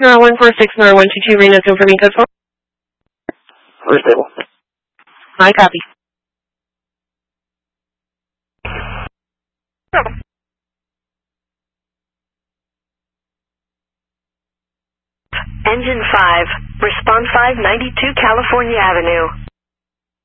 146-122 Reno, for me, code 4. First table. I copy. Engine 5, respond 592 California Avenue.